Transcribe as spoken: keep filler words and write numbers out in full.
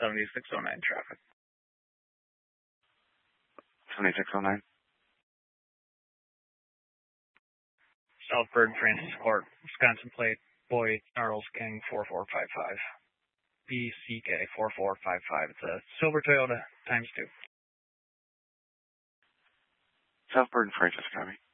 seventy-six oh nine traffic. seventy-six oh nine. Southburg, Francis Court, Wisconsin plate, Boy Charles King four four five five. B C K four four five five. It's a silver Toyota times two. Southburg, Francis, copy.